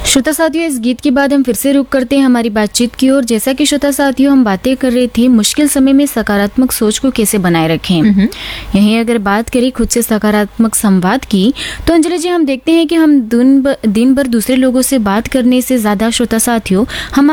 श्रोता साथियों, इस गीत के बाद हम फिर से रुक करते हैं हमारी बातचीत की ओर। जैसा कि श्रोता साथियों हम बातें कर रहे थे मुश्किल समय में सकारात्मक सोच को कैसे बनाए रखें। यहीं अगर बात करें खुद से सकारात्मक संवाद की, तो अंजलि जी हम देखते हैं कि हम दिन भर दूसरे लोगों से बात करने से ज्यादा श्रोता साथियों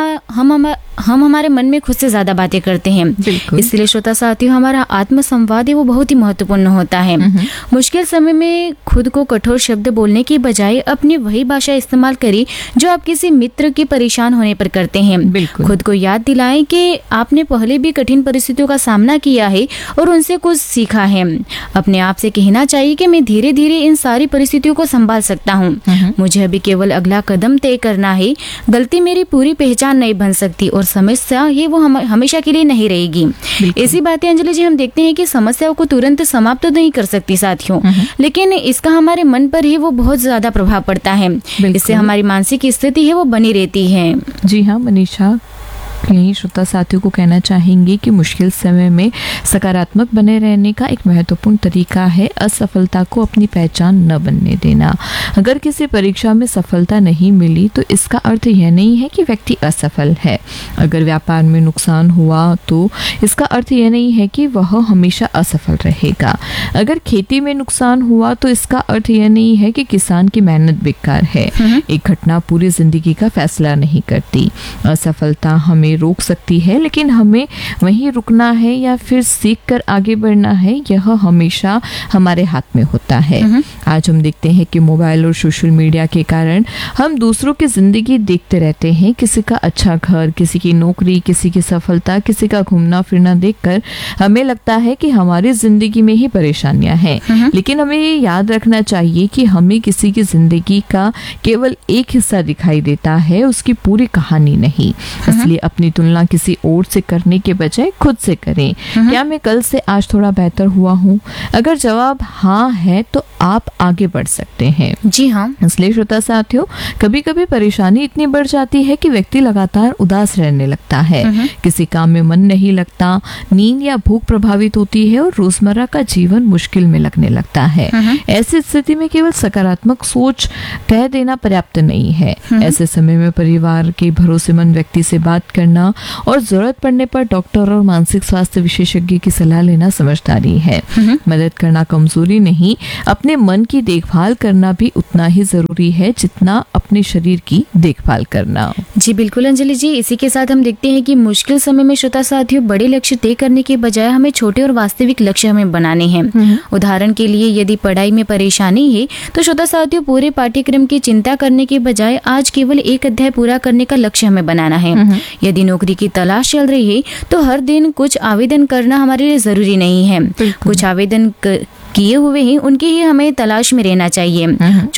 हम हमारे मन में खुद से ज्यादा बातें करते हैं। इसलिए श्रोता साथियों हमारा आत्म संवाद है वो बहुत ही महत्वपूर्ण होता है। मुश्किल समय में खुद को कठोर शब्द बोलने की बजाय अपनी वही भाषा इस्तेमाल करें जो आप किसी मित्र के परेशान होने पर करते हैं। खुद को याद दिलाएं कि आपने पहले भी कठिन परिस्थितियों का सामना किया है और उनसे कुछ सीखा है। अपने आप से कहना चाहिए कि मैं धीरे धीरे इन सारी परिस्थितियों को संभाल सकता हूँ। मुझे अभी केवल अगला कदम तय करना है। गलती मेरी पूरी पहचान नहीं बन सकती और समस्या ये वो हमेशा के लिए नहीं रहेगी। ऐसी बातें अंजलि जी हम देखते हैं कि समस्याओं को तुरंत समाप्त तो नहीं कर सकती साथियों, लेकिन इसका हमारे मन पर ही वो बहुत ज्यादा प्रभाव पड़ता है। इससे हमारी मानसिक स्थिति है वो बनी रहती है। जी हाँ मनीषा, यही श्रोता साथियों को कहना चाहेंगे कि मुश्किल समय में सकारात्मक बने रहने का एक महत्वपूर्ण तरीका है असफलता को अपनी पहचान न बनने देना। अगर किसी परीक्षा में सफलता नहीं मिली तो इसका अर्थ यह नहीं है कि व्यक्ति असफल है। अगर व्यापार में नुकसान हुआ तो इसका अर्थ यह नहीं है कि वह हमेशा असफल रहेगा। अगर खेती में नुकसान हुआ तो इसका अर्थ यह नहीं है कि किसान की मेहनत बेकार है। एक घटना पूरी जिंदगी का फैसला नहीं करती। असफलता हमें रोक सकती है, लेकिन हमें वहीं रुकना है या फिर सीख कर आगे बढ़ना है, यह हमेशा हमारे हाथ में होता है। आज हम देखते हैं कि मोबाइल और सोशल मीडिया के कारण हम दूसरों की जिंदगी देखते रहते हैं। किसी का अच्छा घर, किसी की नौकरी, किसी की सफलता, किसी का घूमना फिरना देखकर हमें लगता है कि हमारी जिंदगी में ही परेशानियां हैं। लेकिन हमें ये याद रखना चाहिए कि हमें किसी की जिंदगी का केवल एक हिस्सा दिखाई देता है, उसकी पूरी कहानी नहीं। इसलिए अपनी तुलना किसी और से करने के बजाय खुद से करें। क्या मैं कल से आज थोड़ा बेहतर हुआ हूँ? अगर जवाब हाँ है तो आप आगे बढ़ सकते हैं। जी हाँ। इसलिए श्रोता साथियों, कभी कभी परेशानी इतनी बढ़ जाती है कि व्यक्ति लगातार उदास रहने लगता है। किसी काम में मन नहीं लगता, नींद या भूख प्रभावित होती है और रोजमर्रा का जीवन मुश्किल में लगने लगता है। ऐसी स्थिति में केवल सकारात्मक सोच कह देना पर्याप्त नहीं है। ऐसे समय में परिवार के भरोसेमंद व्यक्ति से बात करना और जरूरत पड़ने पर डॉक्टर और मानसिक स्वास्थ्य विशेषज्ञ की सलाह लेना समझदारी है। मदद करना कमजोरी नहीं, अपने मन की देखभाल करना भी उतना ही जरूरी है जितना अपने शरीर की देखभाल करना। जी बिल्कुल अंजलि जी, इसी के साथ हम देखते हैं कि मुश्किल समय में श्रोता साथियों बड़े लक्ष्य तय करने के बजाय हमें छोटे और वास्तविक लक्ष्य हमें बनाने हैं। उदाहरण के लिए यदि पढ़ाई में परेशानी है तो श्रोता साथियों पूरे पाठ्यक्रम की चिंता करने के बजाय आज केवल एक अध्याय पूरा करने का लक्ष्य हमें बनाना है। यदि नौकरी की तलाश चल रही है तो हर दिन कुछ आवेदन करना हमारे लिए जरूरी नहीं है। कुछ आवेदन किए हुए हैं उनकी ही हमें तलाश में रहना चाहिए।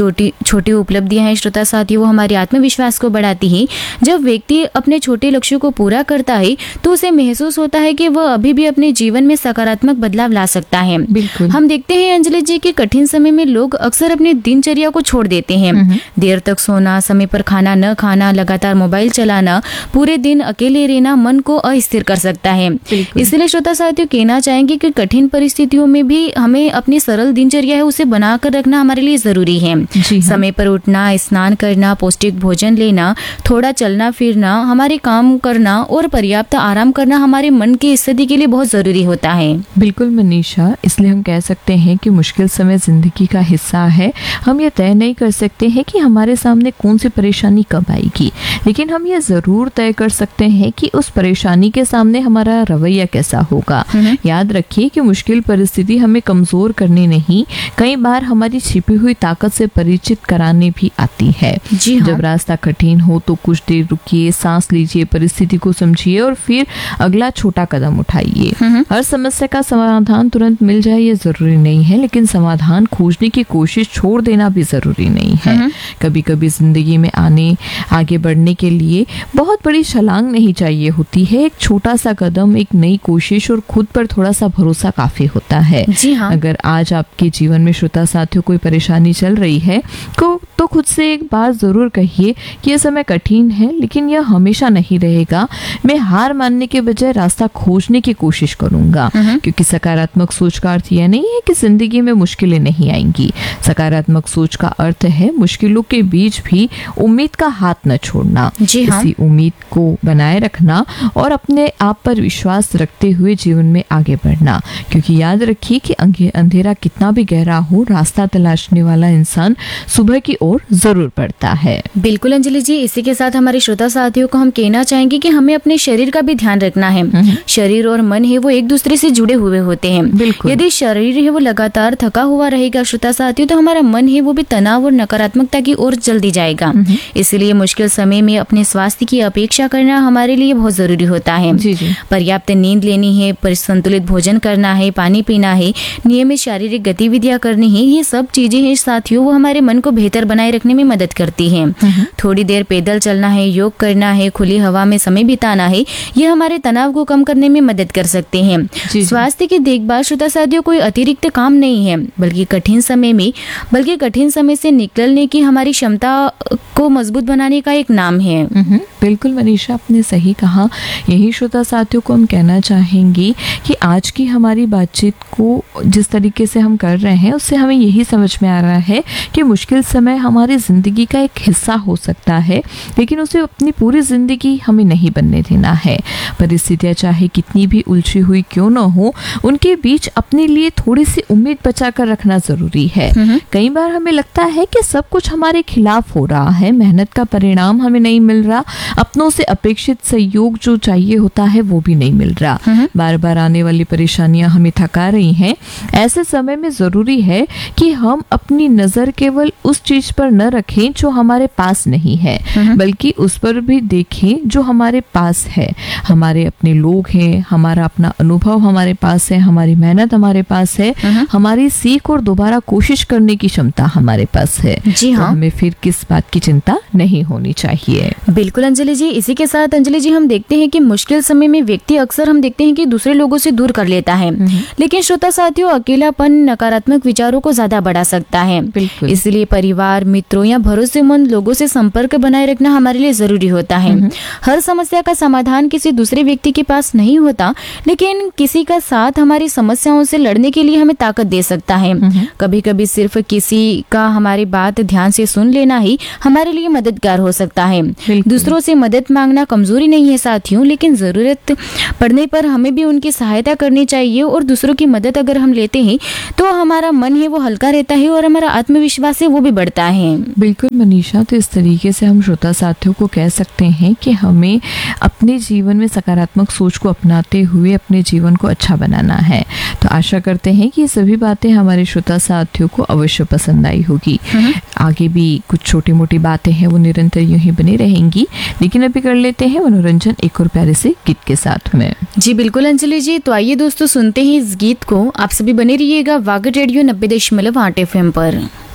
छोटी उपलब्धियां हैं श्रोता साथियों वो हमारे आत्मविश्वास को बढ़ाती है। जब व्यक्ति अपने छोटे लक्ष्यों को पूरा करता है तो उसे महसूस होता है कि वह अभी भी अपने जीवन में सकारात्मक बदलाव ला सकता है। हम देखते हैं अंजलि जी कि कठिन समय में लोग अक्सर अपनी दिनचर्या को छोड़ देते हैं। देर तक सोना, समय पर खाना न खाना, लगातार मोबाइल चलाना, पूरे दिन अकेले रहना मन को अस्थिर कर सकता है। इसलिए श्रोता साथियों कहना चाहेंगे कि कठिन परिस्थितियों में भी हमें अपनी सरल दिनचर्या है उसे बनाकर रखना हमारे लिए जरूरी है। समय पर उठना, स्नान करना, पौष्टिक भोजन लेना, थोड़ा चलना फिरना, हमारे काम करना और पर्याप्त आराम करना हमारे मन की स्थिति के लिए बहुत जरूरी होता है। बिल्कुल मनीषा, इसलिए हम कह सकते हैं कि मुश्किल समय जिंदगी का हिस्सा है। हम ये तय नहीं कर सकते हैं कि हमारे सामने कौन सी परेशानी कब आएगी, लेकिन हम ये जरूर तय कर सकते हैं कि उस परेशानी के सामने हमारा रवैया कैसा होगा। याद रखिए कि मुश्किल परिस्थिति हमें कमजोर करने नहीं, कई बार हमारी छिपी हुई ताकत से परिचित कराने भी आती है। जब रास्ता कठिन हो तो कुछ देर रुकिए, सांस लीजिए, परिस्थिति को समझिए और फिर अगला छोटा कदम उठाइए। हर समस्या का समाधान तुरंत मिल जाए ये जरूरी नहीं है, लेकिन समाधान खोजने की कोशिश छोड़ देना भी जरूरी नहीं है। कभी कभी जिंदगी में आगे बढ़ने के लिए बहुत बड़ी छलांग नहीं चाहिए होती है। एक छोटा सा कदम, एक नई कोशिश और खुद पर थोड़ा सा भरोसा काफी होता है। अगर आज आपके जीवन में श्रोता साथियों कोई परेशानी चल रही है तो खुद से एक बात जरूर कहिए कि यह समय कठिन है, लेकिन यह हमेशा नहीं रहेगा। मैं हार मानने के बजाय रास्ता खोजने की कोशिश करूंगा, क्योंकि सकारात्मक सोच का अर्थ यह नहीं है कि जिंदगी में मुश्किलें नहीं आएंगी। सकारात्मक सोच का अर्थ है मुश्किलों के बीच भी उम्मीद का हाथ न छोड़ना, जी हाँ। इसी उम्मीद को बनाए रखना और अपने आप पर विश्वास रखते हुए जीवन में आगे बढ़ना। क्योंकि याद रखिए कि अंधेरा कितना भी गहरा हो, रास्ता तलाशने वाला इंसान सुबह की ओर जरूर बढ़ता है। बिल्कुल अंजलि जी, इसी के साथ हमारे श्रोता साथियों को हम कहना चाहेंगे कि हमें अपने शरीर का भी ध्यान रखना है। शरीर और मन है वो एक दूसरे से जुड़े हुए होते हैं। बिल्कुल। यदि शरीर है वो लगातार थका हुआ रहेगा श्रोता साथियों, तो हमारा मन है वो भी तनाव और नकारात्मकता की ओर जल्दी जाएगा। इसलिए मुश्किल समय में अपने स्वास्थ्य की अपेक्षा करना हमारे लिए बहुत जरूरी होता है। जी जी। पर्याप्त नींद लेनी है, संतुलित भोजन करना है, पानी पीना है, नियमित शारीरिक गतिविधियां करनी है, ये सब चीजें हैं साथियों वो हमारे मन को बेहतर बनाए रखने में मदद करती हैं। थोड़ी देर पैदल चलना है, योग करना है, खुली हवा में समय बिताना है, ये हमारे तनाव को कम करने में मदद कर सकते हैं। स्वास्थ्य की देखभाल श्रोता साथियों कोई अतिरिक्त काम नहीं है, बल्कि कठिन समय से निकलने की हमारी क्षमता को मजबूत बनाने का एक नाम है। बिल्कुल मनीषा, आपने सही कहा। यही श्रोता साथियों को हम कहना चाहेंगे कि आज की हमारी बातचीत को जिस तरीके से हम कर रहे हैं उससे हमें यही समझ में आ रहा है कि मुश्किल समय हमारी जिंदगी का एक हिस्सा हो सकता है, लेकिन उसे अपनी पूरी जिंदगी हमें नहीं बनने देना है। परिस्थितियां चाहे कितनी भी उलझी हुई क्यों न हो, उनके बीच अपने लिए थोड़ी सी उम्मीद बचा कर रखना जरूरी है। कई बार हमें लगता है कि सब कुछ हमारे खिलाफ हो रहा है, मेहनत का परिणाम हमें नहीं मिल रहा, अपनों से अपेक्षित सहयोग जो चाहिए होता है वो भी नहीं मिल रहा, बार बार आने वाली परेशानियां हमें थका रही हैं। ऐसे समय में जरूरी है कि हम अपनी नजर केवल उस चीज पर न रखें जो हमारे पास नहीं है, बल्कि उस पर भी देखें जो हमारे पास है। हमारे अपने लोग हैं, हमारा अपना अनुभव हमारे पास है, हमारी मेहनत हमारे पास है, हमारी सीख और दोबारा कोशिश करने की क्षमता हमारे पास है। जी हाँ। तो हमें फिर किस बात की चिंता नहीं होनी चाहिए। बिल्कुल अंजलि जी, इसी के साथ अंजलि जी हम देखते हैं कि मुश्किल समय में व्यक्ति अक्सर हम देखते हैं कि दूसरे लोगों से दूर कर लेता है, लेकिन श्रोता साथियों अकेलापन नकारात्मक विचारों को ज्यादा बढ़ा सकता है। इसलिए परिवार, मित्रों या भरोसेमंद लोगों से संपर्क बनाए रखना हमारे लिए जरूरी होता है। हर समस्या का समाधान किसी दूसरे व्यक्ति के पास नहीं होता, लेकिन किसी का साथ हमारी समस्याओं से लड़ने के लिए हमें ताकत दे सकता है। कभी कभी सिर्फ किसी का हमारी बात ध्यान से सुन लेना ही हमारे लिए मददगार हो सकता है। दूसरों से मदद मांगना कमजोरी नहीं है साथियों, लेकिन जरूरत पड़ने पर हमें भी उनकी सहायता करनी चाहिए। और दूसरों की मदद अगर हम लेते हैं तो हमारा मन है वो हल्का रहता है और हमारा आत्मविश्वास है वो भी बढ़ता है। बिल्कुल मनीषा, तो इस तरीके से हम श्रोता साथियों को कह सकते हैं कि हमें अपने जीवन में सकारात्मक सोच को अपनाते हुए अपने जीवन को अच्छा बनाना है। तो आशा करते हैं कि ये सभी बातें हमारे श्रोता साथियों को अवश्य पसंद आई होगी। आगे भी कुछ छोटी मोटी बातें हैं वो निरंतर यूं ही बनी रहेंगी, लेकिन अभी कर लेते हैं मनोरंजन एक और प्यारे से गीत के साथ में। जी बिल्कुल अंजलि जी, तो आइए दोस्तों सुनते हैं इस गीत को। आप सभी बने रहिएगा वागड रेडियो 90.8 FM पर।